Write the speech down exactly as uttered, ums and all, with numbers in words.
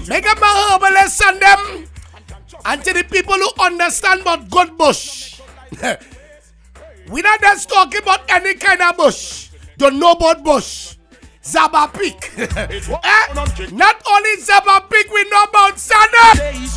Make up my herbalist and them. And to the people who understand about good bush. We're not just talking about any kind of bush. Don't know about bush. Zaba Peak. eh? Not only Zaba Peak, we know about Sana.